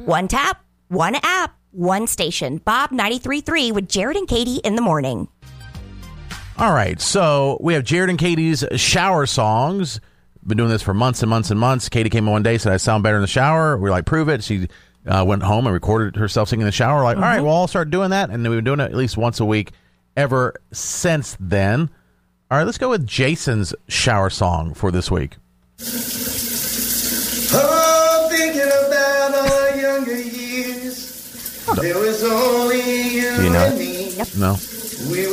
One tap, one app, one station. Bob 93.3 with Jared and Katie in the morning. All right, so we have Jared and Katie's shower songs. Been doing this for months and months and months. Katie came in one day, said, I sound better in the shower. We were like, prove it. She went home and recorded herself singing in the shower. We're like, all right, well, I'll start doing that. And then we've been doing it at least once a week ever since then. All right, let's go with Jason's shower song for this week. Oh, thinking about our younger years. There was only you Do you know and it? me. Yep. No.